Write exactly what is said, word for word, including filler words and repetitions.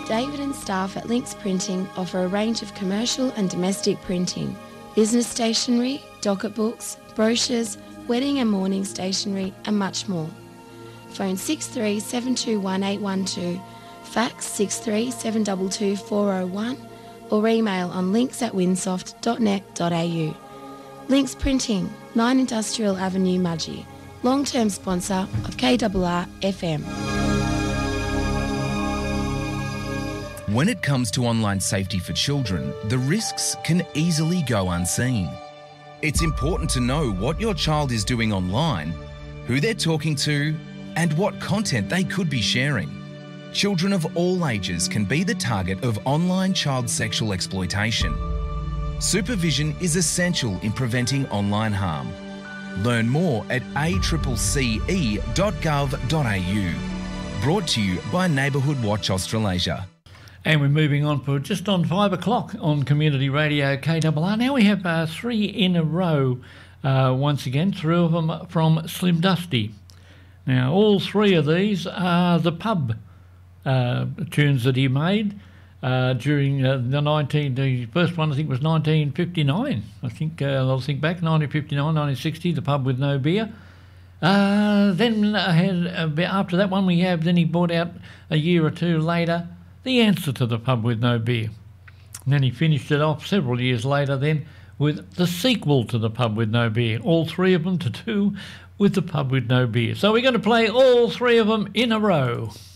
David and staff at Links Printing offer a range of commercial and domestic printing, business stationery, docket books, brochures, wedding and mourning stationery and much more. Phone six three seven two one eight one two, fax six three seven two two four oh one or email on links at winsoft dot net dot a u. Links Printing, nine Industrial Avenue, Mudgee, long-term sponsor of K R R F M. When it comes to online safety for children, the risks can easily go unseen. It's important to know what your child is doing online, who they're talking to, and what content they could be sharing. Children of all ages can be the target of online child sexual exploitation. Supervision is essential in preventing online harm. Learn more at a c c e dot gov dot a u. Brought to you by Neighbourhood Watch Australasia. And we're moving on for just on five o'clock on Community Radio K R R. Now we have uh, three in a row, uh, once again, three of them from Slim Dusty. Now, all three of these are the pub uh, tunes that he made uh, during uh, the nineteen. The first one I think was nineteen fifty-nine. I think uh, I'll think back nineteen fifty-nine, nineteen sixty. The Pub with No Beer. Uh, then I had a bit after that one we have. Then he brought out a year or two later The Answer to the Pub with No Beer. And then he finished it off several years later then with the sequel to the Pub with No Beer. All three of them to do with the Pub with No Beer. So we're going to play all three of them in a row.